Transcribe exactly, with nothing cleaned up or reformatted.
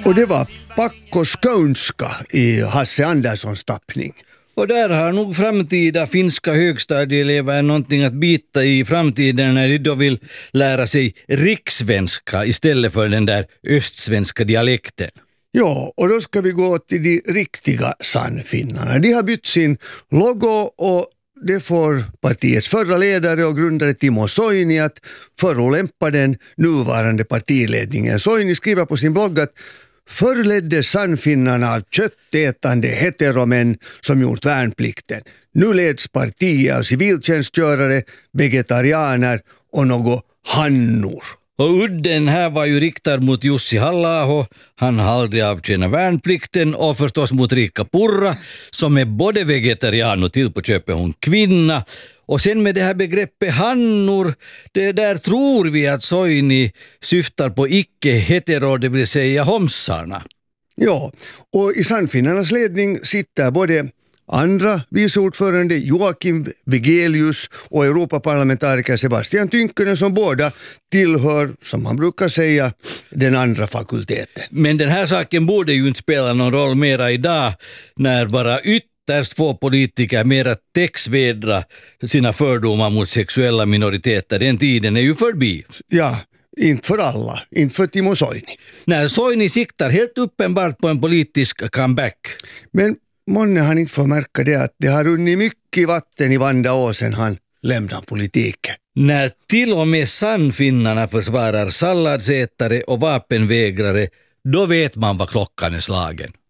Och det var Pakko Skånska i Hasse Anderssons tappning. Och där har nog framtida finska högstadieelever någonting att bita i framtiden när de då vill lära sig rikssvenska istället för den där östsvenska dialekten. Ja, och då ska vi gå till de riktiga sannfinnarna. De har bytt sin logo och det får partiets förra ledare och grundare Timo Soini att förolämpa den nuvarande partiledningen. Soini skriver på sin blogg att förr leddes sannfinnarna av köttätande heteromän som gjort värnplikten. Nu leds partiet av civiltjänstgörare, vegetarianer och något hannor. Och udden här var ju riktad mot Jussi Halla-aho, han har aldrig avtjänat värnplikten, och förstås mot Riikka Purra som är både vegetarian och till på köpet hon kvinna. Och sen med det här begreppet hannor, det där tror vi att Soini syftar på icke-hetero, det vill säga homsarna. Ja, och i sannfinnarnas ledning sitter både andra viceordförande Joakim Vegelius och Europaparlamentariker Sebastian Tynkkynen som båda tillhör, som man brukar säga, den andra fakulteten. Men den här saken borde ju inte spela någon roll mera idag när bara ytterst få politiker mera täcksvedra sina fördomar mot sexuella minoriteter. Den tiden är ju förbi. Ja, inte för alla, inte för Timo Soini. När Soini siktar helt uppenbart på en politisk comeback. Men månne han inte får märka det att det har runnit mycket vatten i Vandaåsen han lämnar politiken. När till och med sannfinnarna försvarar salladsätare och vapenvägrare, då vet man vad klockan är slagen.